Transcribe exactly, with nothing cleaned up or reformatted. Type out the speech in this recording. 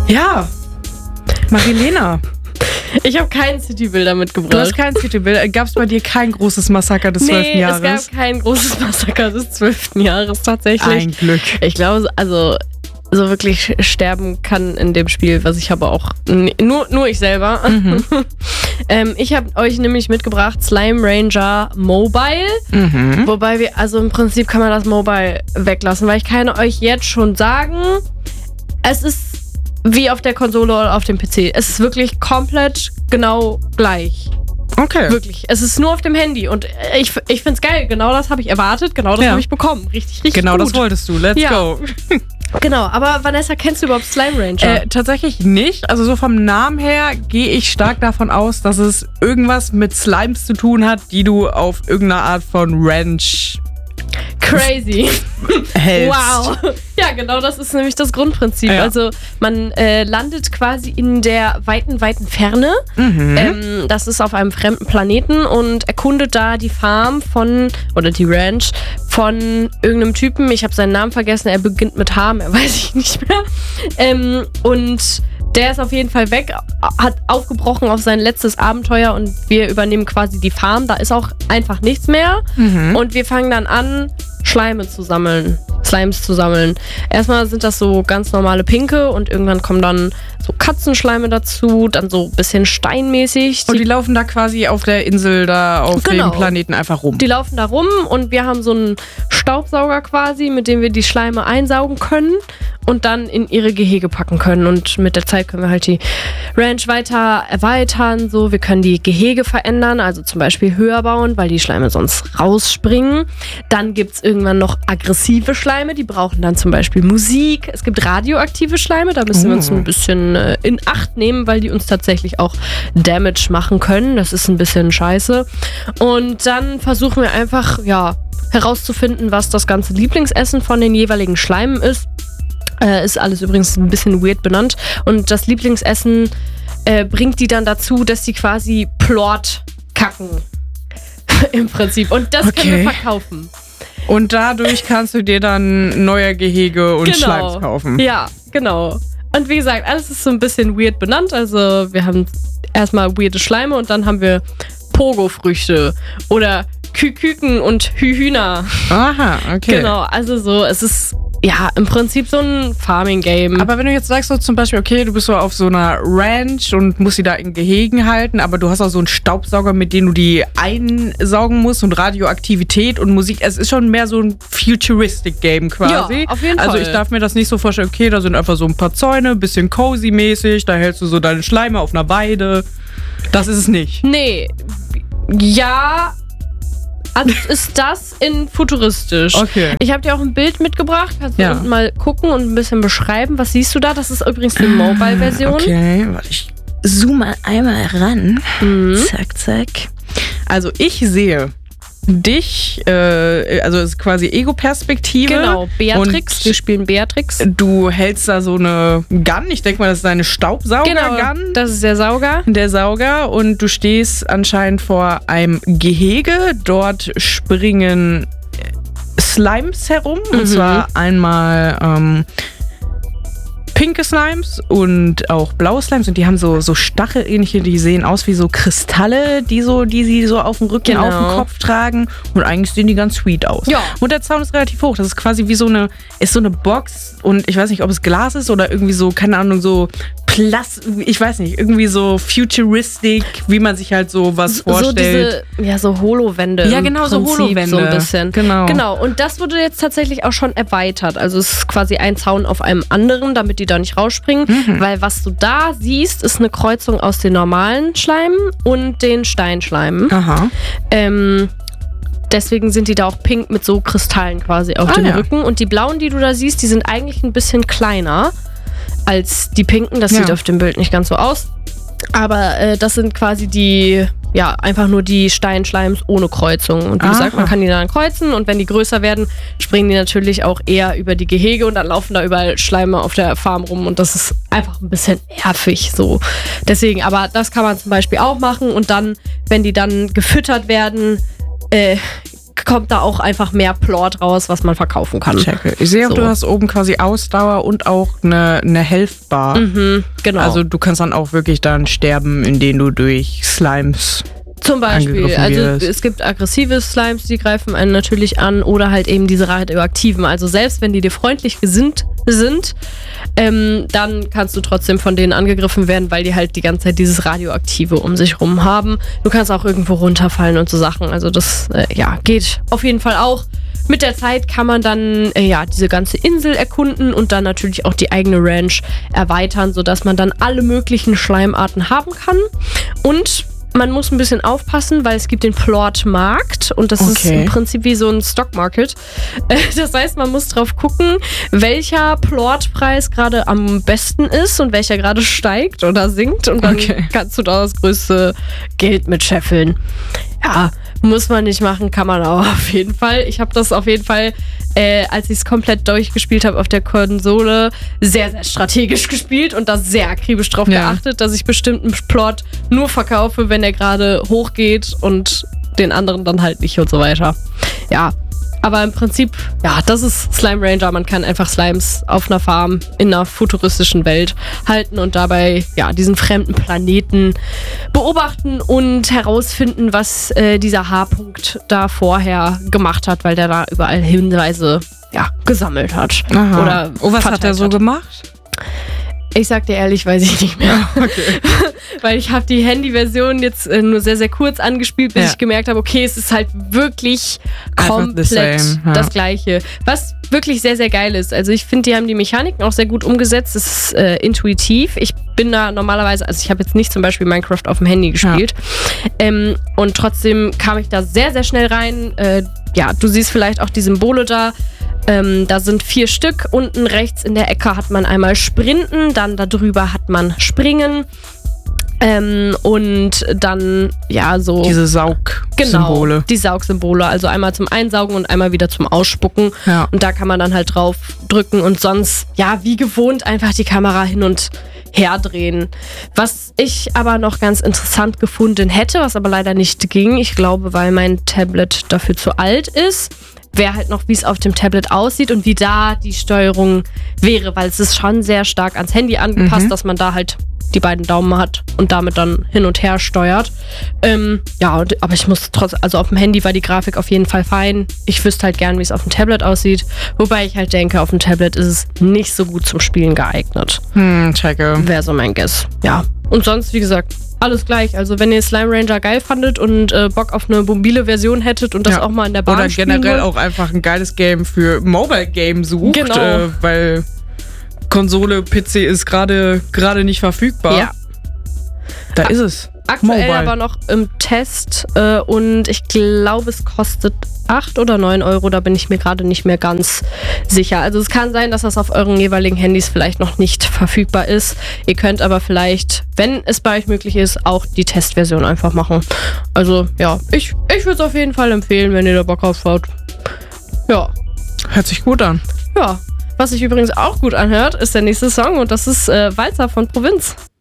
Ja, Marilena. Ich habe keinen Citybuilder mitgebracht. Du hast keinen Citybuilder. Gab es bei dir kein großes Massaker des zwölften nee, Jahres? Nee, es gab kein großes Massaker des zwölften Jahres tatsächlich. Ein Glück. Ich glaube, also so wirklich sterben kann in dem Spiel, was ich habe, auch nur, nur ich selber. Mhm. ähm, ich habe euch nämlich mitgebracht Slime Ranger Mobile. Mhm. Wobei wir, also im Prinzip kann man das Mobile weglassen, weil ich kann euch jetzt schon sagen, es ist wie auf der Konsole oder auf dem P C. Es ist wirklich komplett genau gleich. Okay. Wirklich. Es ist nur auf dem Handy. Und ich, ich finde es geil. Genau das habe ich erwartet. Genau das ja. habe ich bekommen. Richtig, richtig genau gut. Genau das wolltest du. Let's ja. go. Genau. Aber Vanessa, kennst du überhaupt Slime Ranger? Äh, tatsächlich nicht. Also so vom Namen her gehe ich stark davon aus, dass es irgendwas mit Slimes zu tun hat, die du auf irgendeine Art von Ranch crazy. hältst. Wow. Ja, genau das ist nämlich das Grundprinzip. Ja. Also man äh, landet quasi in der weiten, weiten Ferne. Mhm. Ähm, das ist auf einem fremden Planeten und erkundet da die Farm von, oder die Ranch von irgendeinem Typen. Ich habe seinen Namen vergessen. Er beginnt mit H, mehr weiß ich nicht mehr. Ähm, und der ist auf jeden Fall weg, hat aufgebrochen auf sein letztes Abenteuer und wir übernehmen quasi die Farm. Da ist auch einfach nichts mehr. Mhm. Und wir fangen dann an, Schleime zu sammeln. Slimes zu sammeln. Erstmal sind das so ganz normale Pinke und irgendwann kommen dann so Katzenschleime dazu, dann so ein bisschen steinmäßig. Und die laufen da quasi auf der Insel da auf genau. dem Planeten einfach rum. Die laufen da rum und wir haben so einen Staubsauger quasi, mit dem wir die Schleime einsaugen können und dann in ihre Gehege packen können. Und mit der Zeit können wir halt die Ranch weiter erweitern. So, wir können die Gehege verändern, also zum Beispiel höher bauen, weil die Schleime sonst rausspringen. Dann gibt es irgendwann noch aggressive Schleime, die brauchen dann zum Beispiel Musik. Es gibt radioaktive Schleime, da müssen oh. wir uns ein bisschen äh, in Acht nehmen, weil die uns tatsächlich auch Damage machen können. Das ist ein bisschen scheiße. Und dann versuchen wir einfach, ja, herauszufinden, was das ganze Lieblingsessen von den jeweiligen Schleimen ist. Äh, ist alles übrigens ein bisschen weird benannt. Und das Lieblingsessen äh, bringt die dann dazu, dass die quasi Plort kacken. Im Prinzip. Und das okay. können wir verkaufen. Und dadurch kannst du dir dann neue Gehege und genau. Schleims kaufen. Ja, genau. Und wie gesagt, alles ist so ein bisschen weird benannt. Also wir haben erstmal weirde Schleime und dann haben wir Pogo-Früchte oder Küküken und Hühner. Aha, okay. Genau, also so, es ist ja im Prinzip so ein Farming-Game. Aber wenn du jetzt sagst so zum Beispiel, okay, du bist so auf so einer Ranch und musst die da in Gehegen halten, aber du hast auch so einen Staubsauger, mit dem du die einsaugen musst und Radioaktivität und Musik. Es ist schon mehr so ein Futuristic-Game quasi. Ja, auf jeden Fall. Also ich darf mir das nicht so vorstellen, okay, da sind einfach so ein paar Zäune, bisschen cozy-mäßig, da hältst du so deine Schleime auf einer Weide. Das ist es nicht. Nee, ja... Also ist das in futuristisch. Okay. Ich habe dir auch ein Bild mitgebracht. Kannst du ja. unten mal gucken und ein bisschen beschreiben. Was siehst du da? Das ist übrigens die Mobile-Version. Okay, warte, ich zoome einmal ran. Mhm. Zack, zack. Also ich sehe dich, äh, also es ist quasi Ego-Perspektive. Genau, Beatrix. Wir spielen Beatrix. Du hältst da so eine Gun. Ich denke mal, das ist deine Staubsauger-Gun. Genau, das ist der Sauger. Der Sauger. Und du stehst anscheinend vor einem Gehege. Dort springen Slimes herum. Mhm. Und zwar einmal ähm, pinke Slimes und auch blaue Slimes. Und die haben so, so Stachelähnliche, die sehen aus wie so Kristalle, die, so, die sie so auf dem Rücken, genau. auf dem Kopf tragen. Und eigentlich sehen die ganz sweet aus. Ja. Und der Zaun ist relativ hoch. Das ist quasi wie so eine, ist so eine Box. Und ich weiß nicht, ob es Glas ist oder irgendwie so, keine Ahnung, so Plas, ich weiß nicht, irgendwie so futuristic, wie man sich halt so was so, vorstellt. So diese, ja, so Holowände. Ja, genau, so Holowände. So ein bisschen. Genau. Genau. Und das wurde jetzt tatsächlich auch schon erweitert. Also es ist quasi ein Zaun auf einem anderen, damit die da nicht rausspringen. Mhm. Weil was du da siehst, ist eine Kreuzung aus den normalen Schleimen und den Steinschleimen. Aha. Ähm, deswegen sind die da auch pink mit so Kristallen quasi auf ah, dem ja. Rücken. Und die blauen, die du da siehst, die sind eigentlich ein bisschen kleiner als die pinken. Das ja. sieht auf dem Bild nicht ganz so aus. Aber äh, das sind quasi die, ja, einfach nur die Steinschleims ohne Kreuzung. Und wie Aha. gesagt, man kann die dann kreuzen und wenn die größer werden, springen die natürlich auch eher über die Gehege und dann laufen da überall Schleime auf der Farm rum und das ist einfach ein bisschen nervig so. Deswegen, aber das kann man zum Beispiel auch machen und dann, wenn die dann gefüttert werden, äh, kommt da auch einfach mehr Plot raus, was man verkaufen kann. Checke. Ich sehe auch, So. du hast oben quasi Ausdauer und auch eine, eine Health Bar. Mhm, genau. Also du kannst dann auch wirklich dann sterben, indem du durch Slimes Zum Beispiel, angegriffen also wirst. es gibt aggressive Slimes, die greifen einen natürlich an oder halt eben diese radioaktiven. Also selbst wenn die dir freundlich gesinnt sind, ähm, dann kannst du trotzdem von denen angegriffen werden, weil die halt die ganze Zeit dieses Radioaktive um sich rum haben. Du kannst auch irgendwo runterfallen und so Sachen. Also das, äh, ja, geht auf jeden Fall auch. Mit der Zeit kann man dann äh, ja diese ganze Insel erkunden und dann natürlich auch die eigene Ranch erweitern, sodass man dann alle möglichen Schleimarten haben kann. Und man muss ein bisschen aufpassen, weil es gibt den Plot-Markt und das ist Okay. im Prinzip wie so ein Stock-Market. Äh, Das heißt, man muss drauf gucken, welcher Plot-Preis gerade am besten ist und welcher gerade steigt oder sinkt und dann Okay. kannst du da das größte Geld mit scheffeln. Ja, muss man nicht machen, kann man auch auf jeden Fall. Ich habe das auf jeden Fall, äh, als ich es komplett durchgespielt habe auf der Konsole, sehr, sehr strategisch gespielt und da sehr akribisch drauf Ja. geachtet, dass ich bestimmten Plot nur verkaufe, wenn er gerade hochgeht und den anderen dann halt nicht und so weiter. Ja, aber im Prinzip, ja, das ist Slime Ranger. Man kann einfach Slimes auf einer Farm in einer futuristischen Welt halten und dabei, ja, diesen fremden Planeten beobachten und herausfinden, was äh, dieser H-Punkt da vorher gemacht hat, weil der da überall Hinweise, ja, gesammelt hat. Aha. Oder oh, was hat er verteilt so gemacht? Ich sag dir ehrlich, weiß ich nicht mehr. Okay. Weil ich habe die Handy-Version jetzt äh, nur sehr, sehr kurz angespielt, bis Ja. ich gemerkt habe, okay, es ist halt wirklich Einfach the komplett same, ja. das Gleiche. Was wirklich sehr, sehr geil ist. Also ich finde, die haben die Mechaniken auch sehr gut umgesetzt. Es ist äh, intuitiv. Ich bin da normalerweise, also ich habe jetzt nicht zum Beispiel Minecraft auf dem Handy gespielt. Ähm, und trotzdem kam ich da sehr, sehr schnell rein. Äh, ja, du siehst vielleicht auch die Symbole da. Ähm, da sind vier Stück. Unten rechts in der Ecke hat man einmal Sprinten, dann darüber hat man Springen. Ähm, und dann, ja, so. Diese Saugsymbole. Genau, die Saugsymbole. Also einmal zum Einsaugen und einmal wieder zum Ausspucken. Ja. Und da kann man dann halt drauf drücken und sonst, ja, wie gewohnt, einfach die Kamera hin und her drehen. Was ich aber noch ganz interessant gefunden hätte, was aber leider nicht ging, ich glaube, weil mein Tablet dafür zu alt ist, wäre halt noch, wie es auf dem Tablet aussieht und wie da die Steuerung wäre, weil es ist schon sehr stark ans Handy angepasst, Mhm. dass man da halt die beiden Daumen hat und damit dann hin und her steuert. Ähm, ja, und- aber ich muss trotzdem, also auf dem Handy war die Grafik auf jeden Fall fein. Ich wüsste halt gern, wie es auf dem Tablet aussieht. Wobei ich halt denke, auf dem Tablet ist es nicht so gut zum Spielen geeignet. Hm, checke. Wäre so mein Guess. Ja. Und sonst, wie gesagt, alles gleich. Also wenn ihr Slime Ranger geil fandet und äh, Bock auf eine mobile Version hättet und das Ja. auch mal in der Bahn Oder spielen generell wollt. auch einfach ein geiles Game für Mobile Game sucht, Genau. äh, weil Konsole, P C ist gerade gerade nicht verfügbar. Ja. Da ist es. Aktuell Mobile. aber noch im Test äh, und ich glaube, es kostet acht oder neun Euro, da bin ich mir gerade nicht mehr ganz sicher. Also es kann sein, dass das auf euren jeweiligen Handys vielleicht noch nicht verfügbar ist. Ihr könnt aber vielleicht, wenn es bei euch möglich ist, auch die Testversion einfach machen. Also ja, ich, ich würde es auf jeden Fall empfehlen, wenn ihr da Bock drauf habt. Ja, Hört sich gut an. ja. Was sich übrigens auch gut anhört, ist der nächste Song und das ist äh, Walzer von Provinz.